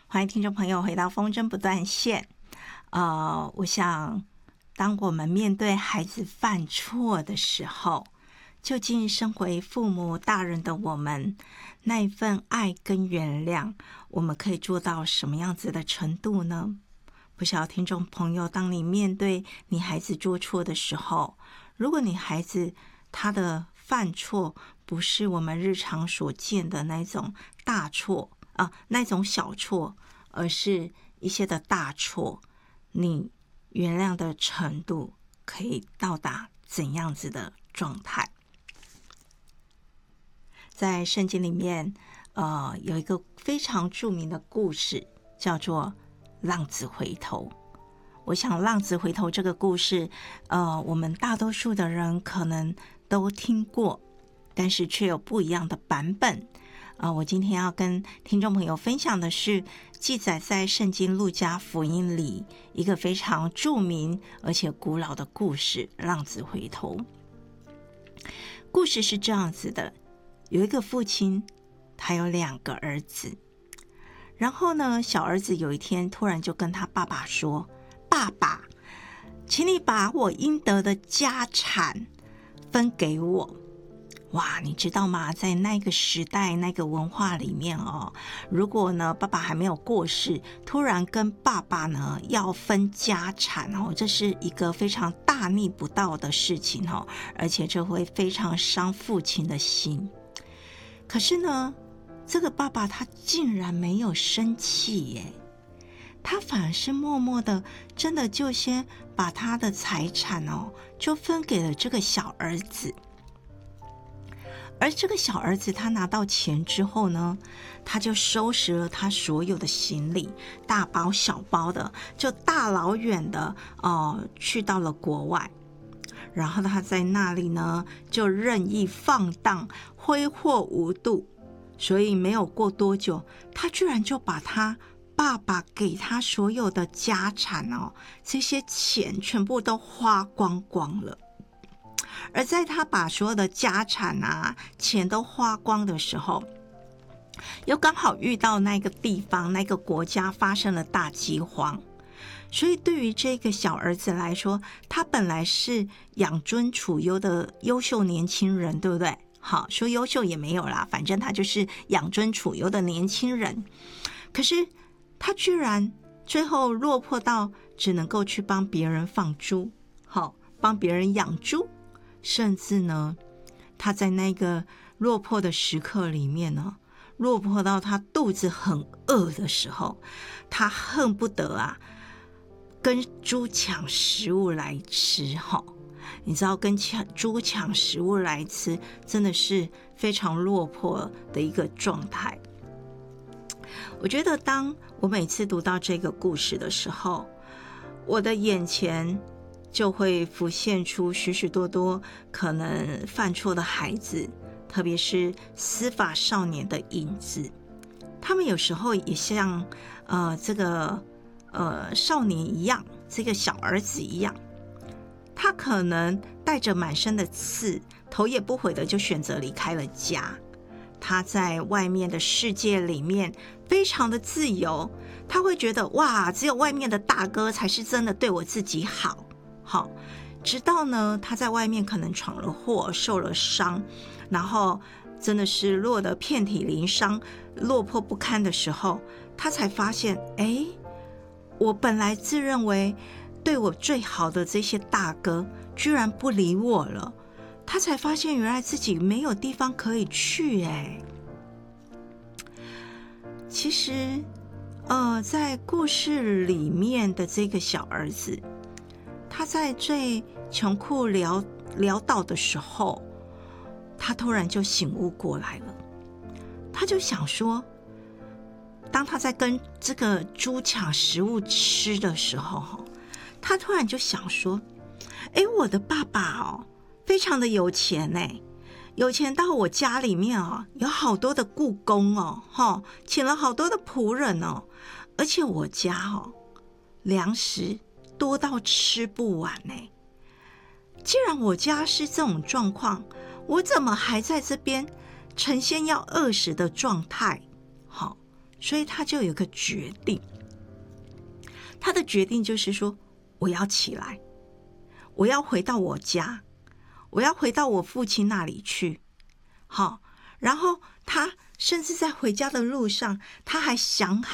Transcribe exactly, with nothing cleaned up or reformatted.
欢迎听众朋友回到风筝不断线。呃，我想当我们面对孩子犯错的时候，究竟身为父母大人的我们，那一份爱跟原谅，我们可以做到什么样子的程度呢？不晓得听众朋友，当你面对你孩子做错的时候，如果你孩子他的犯错不是我们日常所见的那种大错啊，那种小错，而是一些的大错，你原谅的程度可以到达怎样子的状态？在圣经里面，呃，有一个非常著名的故事，叫做浪子回头。我想浪子回头这个故事，呃，我们大多数的人可能都听过，但是却有不一样的版本。呃，我今天要跟听众朋友分享的是记载在圣经路加福音里一个非常著名而且古老的故事——浪子回头。故事是这样子的，有一个父亲，他有两个儿子，然后呢，小儿子有一天突然就跟他爸爸说：爸爸，请你把我应得的家产分给我。哇，你知道吗？在那个时代那个文化里面哦，如果呢爸爸还没有过世，突然跟爸爸呢要分家产哦，这是一个非常大逆不道的事情哦，而且这会非常伤父亲的心。可是呢，这个爸爸他竟然没有生气耶，他反而是默默的，真的就先把他的财产哦，就分给了这个小儿子。而这个小儿子他拿到钱之后呢，他就收拾了他所有的行李，大包小包的，就大老远的哦、呃、去到了国外。然后他在那里呢，就任意放荡，挥霍无度。所以没有过多久，他居然就把他爸爸给他所有的家产哦，这些钱全部都花光光了。而在他把所有的家产啊、钱都花光的时候，又刚好遇到那个地方、那个国家发生了大饥荒。所以对于这个小儿子来说，他本来是养尊处优的优秀年轻人，对不对？好，说优秀也没有啦，反正他就是养尊处优的年轻人。可是他居然最后落魄到只能够去帮别人放猪，好，帮别人养猪。甚至呢，他在那个落魄的时刻里面呢，落魄到他肚子很饿的时候，他恨不得啊跟猪抢食物来吃哈。你知道，跟猪抢食物来吃，真的是非常落魄的一个状态。我觉得，当我每次读到这个故事的时候，我的眼前就会浮现出许许多多可能犯错的孩子，特别是司法少年的影子。他们有时候也像呃这个呃少年一样，这个小儿子一样，他可能带着满身的刺，头也不回的就选择离开了家。他在外面的世界里面非常的自由，他会觉得哇，只有外面的大哥才是真的对我自己好。好，直到呢他在外面可能闯了祸，受了伤，然后真的是落得遍体鳞伤，落魄不堪的时候，他才发现，哎，我本来自认为对我最好的这些大哥居然不理我了。他才发现原来自己没有地方可以去。哎，其实呃，在故事里面的这个小儿子，他在最穷苦潦潦倒的时候，他突然就醒悟过来了。他就想说，当他在跟这个猪抢食物吃的时候，他突然就想说，哎，我的爸爸哦非常的有钱呢，有钱到我家里面哦，有好多的雇工哦，哈，请了好多的仆人哦，而且我家哦，粮食多到吃不完呢。既然我家是这种状况，我怎么还在这边呈现要饿死的状态？好， 所以他就有个决定，他的决定就是说，我要起来，我要回到我家，我要回到我父亲那里去。好，然后他甚至在回家的路上，他还想